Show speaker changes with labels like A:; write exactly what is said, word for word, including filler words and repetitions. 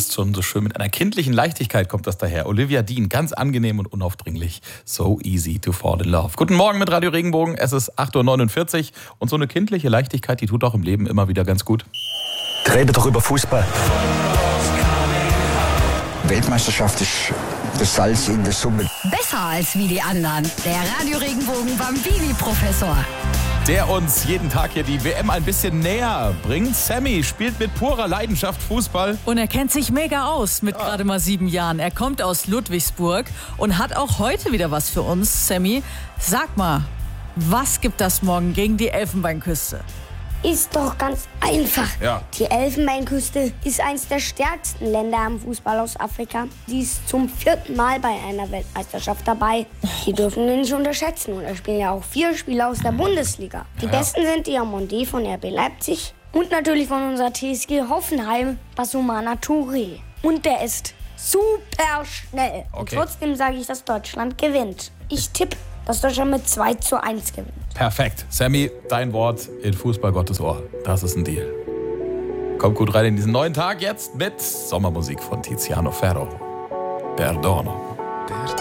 A: fast schon so schön. Mit einer kindlichen Leichtigkeit kommt das daher. Olivia Dean, ganz angenehm und unaufdringlich. So easy to fall in love. Guten Morgen mit Radio Regenbogen. Es ist acht Uhr neunundvierzig und so eine kindliche Leichtigkeit, die tut auch im Leben immer wieder ganz gut.
B: Rede doch über Fußball. Weltmeisterschaft ist das Salz in der Suppe.
C: Besser als wie die anderen. Der Radio Regenbogen Bambini-Professor.
A: Der uns jeden Tag hier die W M ein bisschen näher bringt. Sammy spielt mit purer Leidenschaft Fußball.
D: Und er kennt sich mega aus mit gerade mal sieben Jahren. Er kommt aus Ludwigsburg und hat auch heute wieder was für uns. Sammy, sag mal, was gibt das morgen gegen die Elfenbeinküste?
E: Ist doch ganz einfach.
A: Ja.
E: Die Elfenbeinküste ist eines der stärksten Länder am Fußball aus Afrika. Die ist zum vierten Mal bei einer Weltmeisterschaft dabei. Die dürfen wir nicht unterschätzen. Und da spielen ja auch vier Spieler aus der Bundesliga. Die
A: Ja.
E: besten sind Diamandé von R B Leipzig und natürlich von unserer T S G Hoffenheim, Basumana Touré. Und der ist super schnell.
A: Okay.
E: Und trotzdem sage ich, dass Deutschland gewinnt. Ich tippe, dass Deutschland mit zwei zu eins gewinnt.
A: Perfekt. Sammy, dein Wort in Fußball Gottes Ohr. Das ist ein Deal. Kommt gut rein in diesen neuen Tag jetzt mit Sommermusik von Tiziano Ferro. Perdono.